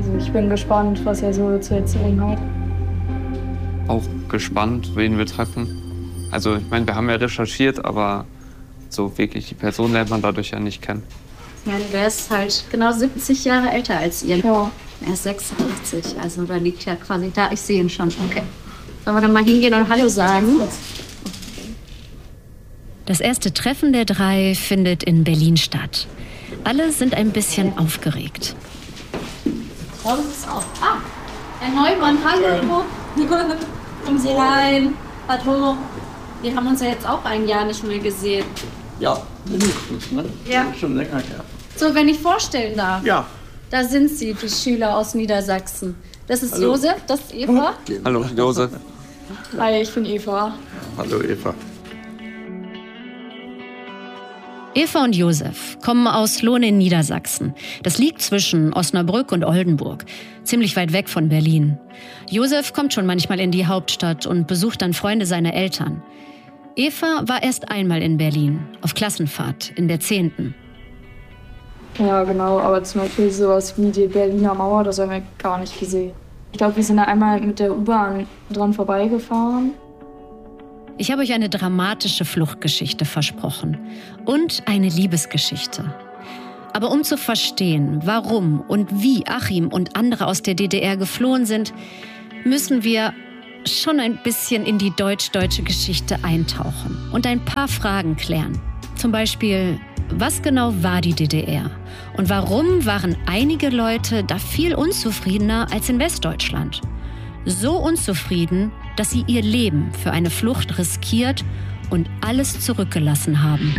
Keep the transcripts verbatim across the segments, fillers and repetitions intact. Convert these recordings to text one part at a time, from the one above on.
Also ich bin gespannt, was er so zu erzählen hat. Auch gespannt, wen wir treffen. Also ich meine, wir haben ja recherchiert, aber so wirklich die Person lernt man dadurch ja nicht kennen. Ja, der ist halt genau siebzig Jahre älter als ihr. Ja. Er ist sechsundachtzig, also da liegt ja quasi da. Ich sehe ihn schon. Okay. Sollen wir dann mal hingehen und Hallo sagen? Das erste Treffen der drei findet in Berlin statt. Alle sind ein bisschen aufgeregt. Komm, ist auch. Ah, Herr Neumann, hallo. Kommen Sie rein. Hallo. Wir haben uns ja jetzt auch ein Jahr nicht mehr gesehen. Ja, mindestens, ne? Ja. Schon länger her. So, wenn ich vorstellen darf. Ja. Da sind sie, die Schüler aus Niedersachsen. Das ist Hallo. Josef, das ist Eva. Hallo, Josef. Hi, ich bin Eva. Hallo Eva. Eva und Josef kommen aus Lohn in Niedersachsen. Das liegt zwischen Osnabrück und Oldenburg, ziemlich weit weg von Berlin. Josef kommt schon manchmal in die Hauptstadt und besucht dann Freunde seiner Eltern. Eva war erst einmal in Berlin, auf Klassenfahrt, in der zehnten. Ja, genau, aber zum Beispiel sowas wie die Berliner Mauer, das haben wir gar nicht gesehen. Ich glaube, wir sind da einmal mit der U-Bahn dran vorbeigefahren. Ich habe euch eine dramatische Fluchtgeschichte versprochen und eine Liebesgeschichte. Aber um zu verstehen, warum und wie Achim und andere aus der D D R geflohen sind, müssen wir schon ein bisschen in die deutsch-deutsche Geschichte eintauchen und ein paar Fragen klären. Zum Beispiel, was genau war die D D R? Und warum waren einige Leute da viel unzufriedener als in Westdeutschland? So unzufrieden, dass sie ihr Leben für eine Flucht riskiert und alles zurückgelassen haben.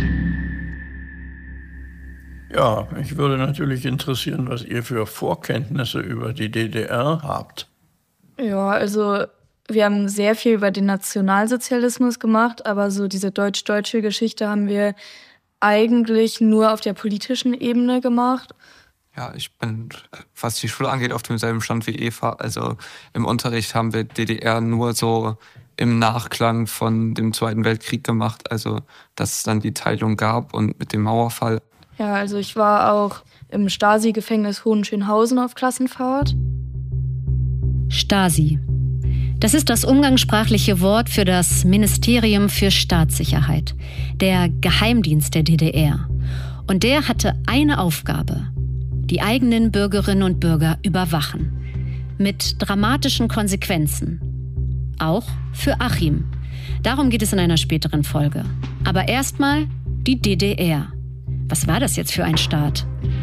Ja, mich würde natürlich interessieren, was ihr für Vorkenntnisse über die D D R habt. Ja, also wir haben sehr viel über den Nationalsozialismus gemacht, aber so diese deutsch-deutsche Geschichte haben wir eigentlich nur auf der politischen Ebene gemacht. Ja, ich bin, was die Schule angeht, auf demselben Stand wie Eva. Also im Unterricht haben wir D D R nur so im Nachklang von dem Zweiten Weltkrieg gemacht. Also dass es dann die Teilung gab und mit dem Mauerfall. Ja, also ich war auch im Stasi-Gefängnis Hohenschönhausen auf Klassenfahrt. Stasi. Das ist das umgangssprachliche Wort für das Ministerium für Staatssicherheit, der Geheimdienst der D D R. Und der hatte eine Aufgabe: die eigenen Bürgerinnen und Bürger überwachen. Mit dramatischen Konsequenzen. Auch für Achim. Darum geht es in einer späteren Folge. Aber erstmal die D D R. Was war das jetzt für ein Staat?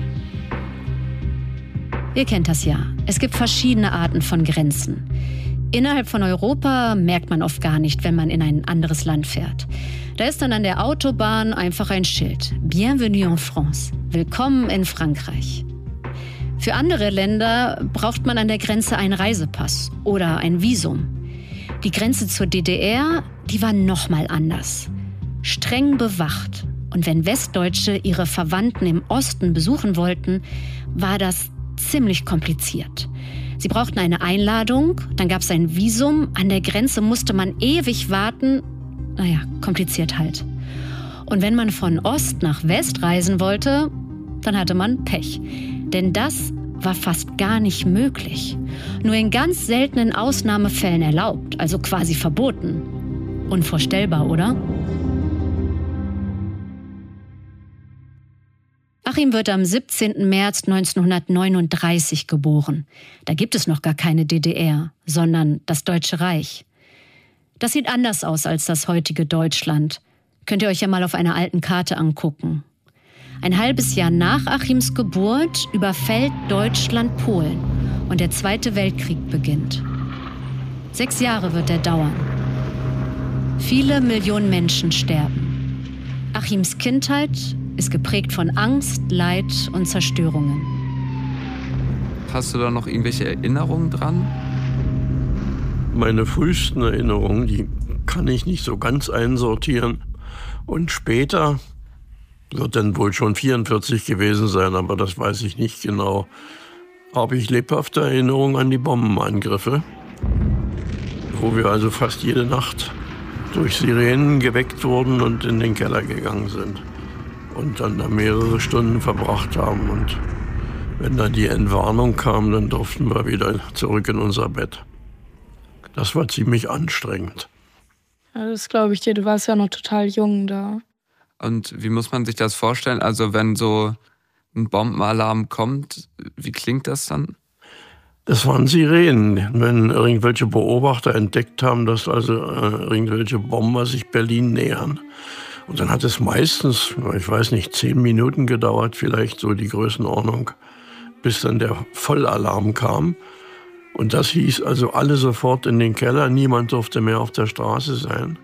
Ihr kennt das ja. Es gibt verschiedene Arten von Grenzen. Innerhalb von Europa merkt man oft gar nicht, wenn man in ein anderes Land fährt. Da ist dann an der Autobahn einfach ein Schild. Bienvenue en France. Willkommen in Frankreich. Für andere Länder braucht man an der Grenze einen Reisepass oder ein Visum. Die Grenze zur D D R, die war noch mal anders. Streng bewacht. Und wenn Westdeutsche ihre Verwandten im Osten besuchen wollten, war das ziemlich kompliziert. Sie brauchten eine Einladung, dann gab es ein Visum, an der Grenze musste man ewig warten. Naja, kompliziert halt. Und wenn man von Ost nach West reisen wollte, dann hatte man Pech. Denn das war fast gar nicht möglich. Nur in ganz seltenen Ausnahmefällen erlaubt, also quasi verboten. Unvorstellbar, oder? Achim wird am siebzehnten März neunzehnhundertneununddreißig geboren. Da gibt es noch gar keine D D R, sondern das Deutsche Reich. Das sieht anders aus als das heutige Deutschland. Könnt ihr euch ja mal auf einer alten Karte angucken. Ein halbes Jahr nach Achims Geburt überfällt Deutschland Polen und der Zweite Weltkrieg beginnt. Sechs Jahre wird er dauern. Viele Millionen Menschen sterben. Achims Kindheit ist geprägt von Angst, Leid und Zerstörungen. Hast du da noch irgendwelche Erinnerungen dran? Meine frühesten Erinnerungen, die kann ich nicht so ganz einsortieren. Und später wird dann wohl schon vierundvierzig gewesen sein, aber das weiß ich nicht genau. Habe ich lebhafte Erinnerungen an die Bombenangriffe, wo wir also fast jede Nacht durch Sirenen geweckt wurden und in den Keller gegangen sind. Und dann da mehrere Stunden verbracht haben und Wenn dann die Entwarnung kam, dann durften wir wieder zurück in unser Bett. Das war ziemlich anstrengend. Ja, das glaube ich dir. Du warst ja noch total jung da. Und wie muss man sich das vorstellen? Also wenn so ein Bombenalarm kommt, wie klingt das dann? Das waren Sirenen. Wenn irgendwelche Beobachter entdeckt haben, dass also äh, irgendwelche Bomber sich Berlin nähern. Und dann hat es meistens, ich weiß nicht, zehn Minuten gedauert, vielleicht so die Größenordnung, bis dann der Vollalarm kam. Und das hieß also alle sofort in den Keller, niemand durfte mehr auf der Straße sein.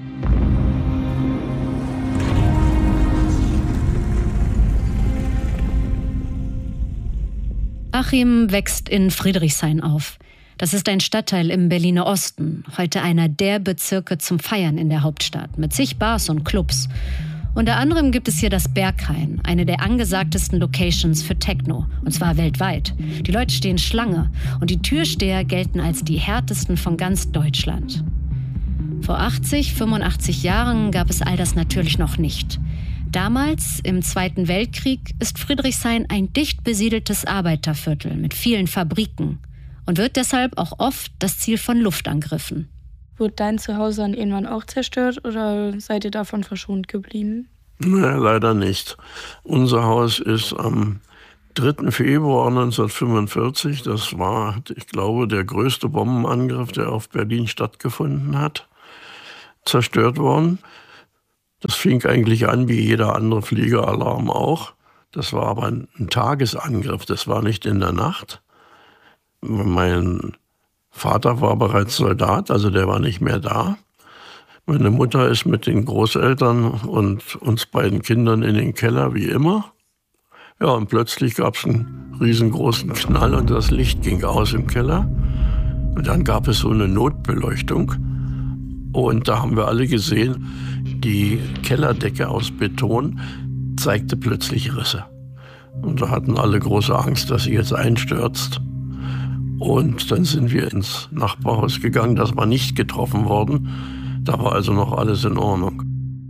Achim wächst in Friedrichshain auf. Das ist ein Stadtteil im Berliner Osten, heute einer der Bezirke zum Feiern in der Hauptstadt, mit zig Bars und Clubs. Unter anderem gibt es hier das Berghain, eine der angesagtesten Locations für Techno, und zwar weltweit. Die Leute stehen Schlange und die Türsteher gelten als die härtesten von ganz Deutschland. Vor achtzig, fünfundachtzig Jahren gab es all das natürlich noch nicht. Damals, im Zweiten Weltkrieg, ist Friedrichshain ein dicht besiedeltes Arbeiterviertel mit vielen Fabriken und wird deshalb auch oft das Ziel von Luftangriffen. Wurde dein Zuhause dann irgendwann auch zerstört oder seid ihr davon verschont geblieben? Nein, leider nicht. Unser Haus ist am dritten Februar neunzehnhundertfünfundvierzig, das war, ich glaube, der größte Bombenangriff, der auf Berlin stattgefunden hat, zerstört worden. Das fing eigentlich an wie jeder andere Fliegeralarm auch. Das war aber ein Tagesangriff, das war nicht in der Nacht. Mein Vater war bereits Soldat, also der war nicht mehr da. Meine Mutter ist mit den Großeltern und uns beiden Kindern in den Keller, wie immer. Ja, und plötzlich gab es einen riesengroßen Knall und das Licht ging aus im Keller. Und dann gab es so eine Notbeleuchtung. Und da haben wir alle gesehen, die Kellerdecke aus Beton zeigte plötzlich Risse. Und da hatten alle große Angst, dass sie jetzt einstürzt. Und dann sind wir ins Nachbarhaus gegangen, das war nicht getroffen worden. Da war also noch alles in Ordnung.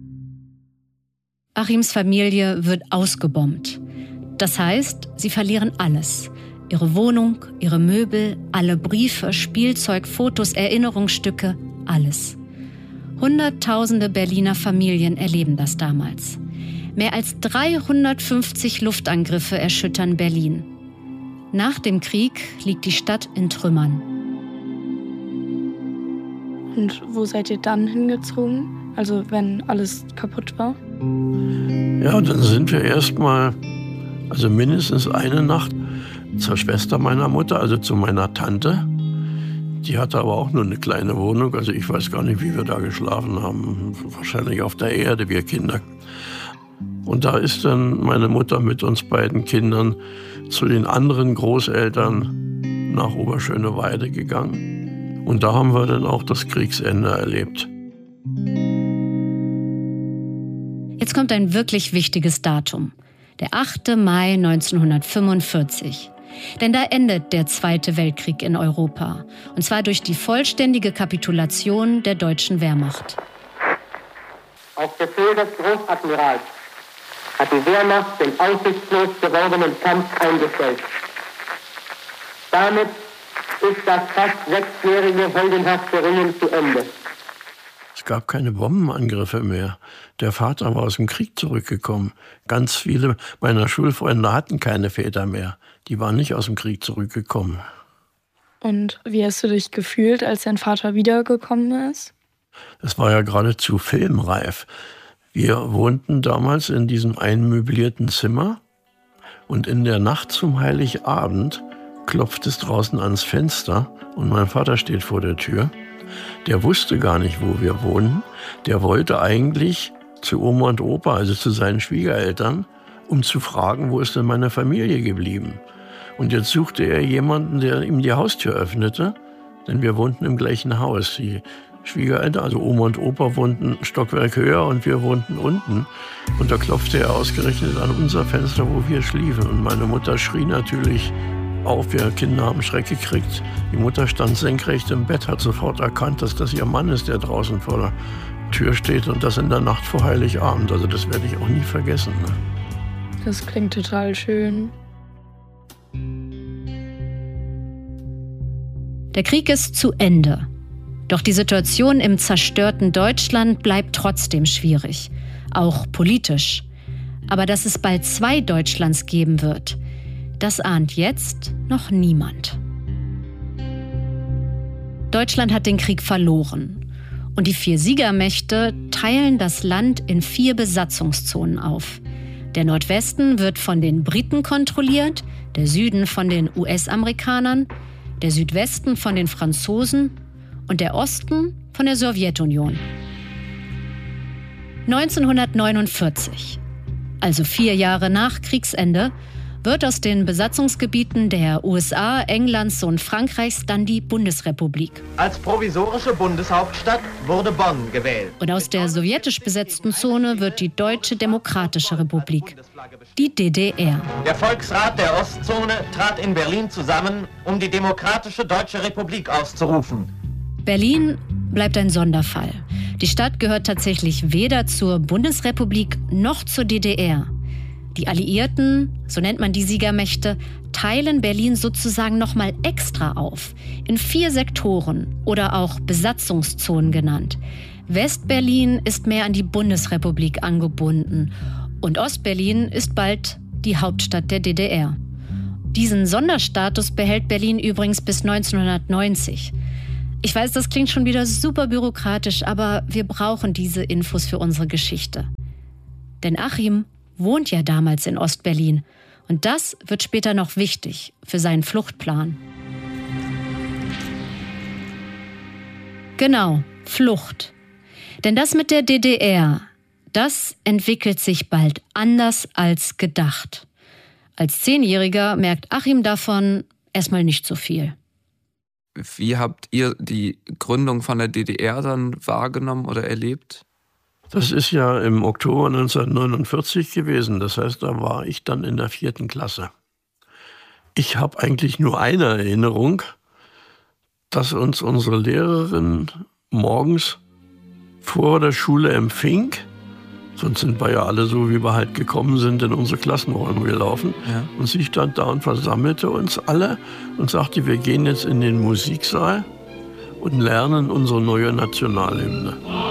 Achims Familie wird ausgebombt. Das heißt, sie verlieren alles. Ihre Wohnung, ihre Möbel, alle Briefe, Spielzeug, Fotos, Erinnerungsstücke, alles. Hunderttausende Berliner Familien erleben das damals. Mehr als dreihundertfünfzig Luftangriffe erschüttern Berlin. Nach dem Krieg liegt die Stadt in Trümmern. Und wo seid ihr dann hingezogen? Also wenn alles kaputt war? Ja, dann sind wir erstmal, also mindestens eine Nacht zur Schwester meiner Mutter, also zu meiner Tante. Die hatte aber auch nur eine kleine Wohnung, also ich weiß gar nicht, wie wir da geschlafen haben. Wahrscheinlich auf der Erde, wir Kinder. Und da ist dann meine Mutter mit uns beiden Kindern zu den anderen Großeltern nach Oberschöneweide gegangen. Und da haben wir dann auch das Kriegsende erlebt. Jetzt kommt ein wirklich wichtiges Datum. Der achte Mai neunzehnhundertfünfundvierzig. Denn da endet der Zweite Weltkrieg in Europa. Und zwar durch die vollständige Kapitulation der deutschen Wehrmacht. Auf Befehl des Großadmirals hat die Wehrmacht den aussichtslos gewordenen Kampf eingestellt. Damit ist das fast sechsjährige heldenhafte Ringen zu Ende. Es gab keine Bombenangriffe mehr. Der Vater war aus dem Krieg zurückgekommen. Ganz viele meiner Schulfreunde hatten keine Väter mehr. Die waren nicht aus dem Krieg zurückgekommen. Und wie hast du dich gefühlt, als dein Vater wiedergekommen ist? Es war ja geradezu filmreif. Wir wohnten damals in diesem einmöblierten Zimmer und in der Nacht zum Heiligabend klopft es draußen ans Fenster und mein Vater steht vor der Tür. Der wusste gar nicht, wo wir wohnen. Der wollte eigentlich zu Oma und Opa, also zu seinen Schwiegereltern, um zu fragen, wo ist denn meine Familie geblieben? Und jetzt suchte er jemanden, der ihm die Haustür öffnete, denn wir wohnten im gleichen Haus. Die Schwiegereltern, also Oma und Opa, wohnten ein Stockwerk höher und wir wohnten unten. Und da klopfte er ausgerechnet an unser Fenster, wo wir schliefen. Und meine Mutter schrie natürlich auf, wir Kinder haben Schreck gekriegt. Die Mutter stand senkrecht im Bett, hat sofort erkannt, dass das ihr Mann ist, der draußen vor der Tür steht und das in der Nacht vor Heiligabend. Also das werde ich auch nie vergessen. Ne? Das klingt total schön. Der Krieg ist zu Ende. Doch die Situation im zerstörten Deutschland bleibt trotzdem schwierig, auch politisch. Aber dass es bald zwei Deutschlands geben wird, das ahnt jetzt noch niemand. Deutschland hat den Krieg verloren. Und die vier Siegermächte teilen das Land in vier Besatzungszonen auf. Der Nordwesten wird von den Briten kontrolliert, der Süden von den U S-Amerikanern, der Südwesten von den Franzosen und der Osten von der Sowjetunion. neunzehnhundertneunundvierzig, also vier Jahre nach Kriegsende, wird aus den Besatzungsgebieten der U S A, Englands und Frankreichs dann die Bundesrepublik. Als provisorische Bundeshauptstadt wurde Bonn gewählt. Und aus der sowjetisch besetzten Zone wird die Deutsche Demokratische Republik, die D D R. Der Volksrat der Ostzone trat in Berlin zusammen, um die Demokratische Deutsche Republik auszurufen. Berlin bleibt ein Sonderfall. Die Stadt gehört tatsächlich weder zur Bundesrepublik noch zur D D R. Die Alliierten, so nennt man die Siegermächte, teilen Berlin sozusagen nochmal extra auf, in vier Sektoren oder auch Besatzungszonen genannt. West-Berlin ist mehr an die Bundesrepublik angebunden und Ost-Berlin ist bald die Hauptstadt der D D R. Diesen Sonderstatus behält Berlin übrigens bis neunzehnhundertneunzig. Ich weiß, das klingt schon wieder super bürokratisch, aber wir brauchen diese Infos für unsere Geschichte. Denn Achim wohnt ja damals in Ost-Berlin. Und das wird später noch wichtig für seinen Fluchtplan. Genau, Flucht. Denn das mit der D D R, das entwickelt sich bald anders als gedacht. Als Zehnjähriger merkt Achim davon erstmal nicht so viel. Wie habt ihr die Gründung von der D D R dann wahrgenommen oder erlebt? Das ist ja im Oktober neunzehnhundertneunundvierzig gewesen. Das heißt, da war ich dann in der vierten Klasse. Ich habe eigentlich nur eine Erinnerung, dass uns unsere Lehrerin morgens vor der Schule empfing. Sonst sind wir ja alle so, wie wir halt gekommen sind, in unsere Klassenräume gelaufen. Ja. Und sie stand da und versammelte uns alle und sagte, wir gehen jetzt in den Musiksaal und lernen unsere neue Nationalhymne.